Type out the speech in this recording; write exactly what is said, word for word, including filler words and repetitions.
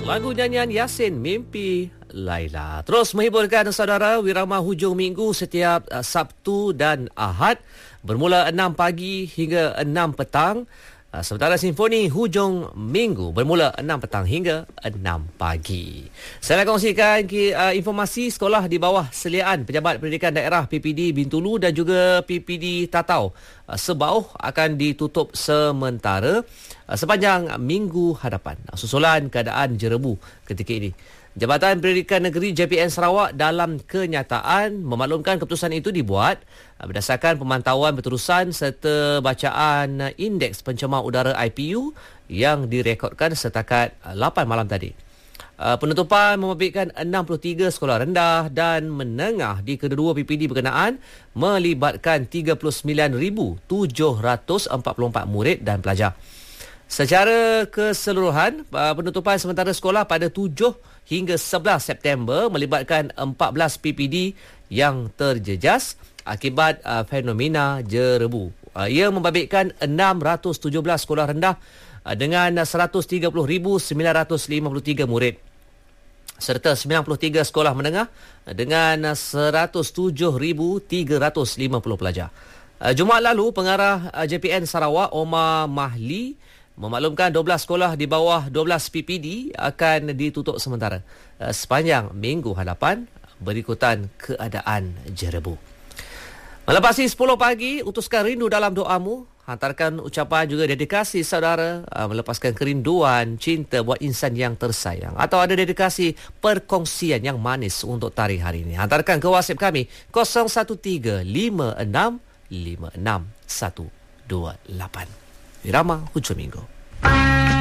Lagu nyanyian Yasin, Mimpi Laila. Terus menghiburkan saudara Wirama hujung minggu setiap uh, Sabtu dan Ahad bermula enam pagi hingga enam petang. Uh, sementara Simfoni hujung minggu bermula enam petang hingga enam pagi. Saya nak kongsikan uh, informasi sekolah di bawah seliaan Pejabat Pendidikan Daerah P P D Bintulu dan juga P P D Tatau uh, Sebauh akan ditutup sementara uh, sepanjang minggu hadapan. Uh, susulan keadaan jerebu ketika ini. Jabatan Pendidikan Negeri J P N Sarawak dalam kenyataan memaklumkan keputusan itu dibuat berdasarkan pemantauan berterusan serta bacaan indeks pencemar udara I P U yang direkodkan setakat lapan malam tadi. Penutupan membabitkan enam puluh tiga sekolah rendah dan menengah di kedua-dua P P D berkenaan melibatkan tiga puluh sembilan ribu tujuh ratus empat puluh empat murid dan pelajar. Secara keseluruhan, penutupan sementara sekolah pada tujuh hingga sebelas September melibatkan empat belas P P D yang terjejas akibat uh, fenomena jerebu. Uh, ia membabitkan enam ratus tujuh belas sekolah rendah uh, dengan seratus tiga puluh ribu sembilan ratus lima puluh tiga murid serta sembilan puluh tiga sekolah menengah uh, dengan seratus tujuh ribu tiga ratus lima puluh pelajar. Uh, Jumaat lalu, pengarah uh, J P N Sarawak Omar Mahli memaklumkan dua belas sekolah di bawah dua belas P P D akan ditutup sementara uh, sepanjang minggu hadapan berikutan keadaan jerebu. Melepasi sepuluh pagi, utuskan rindu dalam doamu. Hantarkan ucapan juga dedikasi saudara uh, melepaskan kerinduan cinta buat insan yang tersayang atau ada dedikasi perkongsian yang manis untuk tarikh hari ini. Hantarkan ke WhatsApp kami kosong satu tiga lima enam lima enam satu dua lapan. Wirama hujung minggu.